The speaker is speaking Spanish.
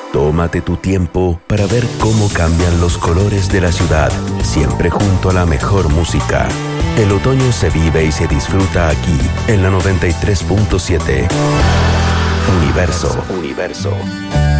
Tómate tu tiempo para ver cómo cambian los colores de la ciudad, siempre junto a la mejor música. El otoño se vive y se disfruta aquí, en la 93.7. Universo.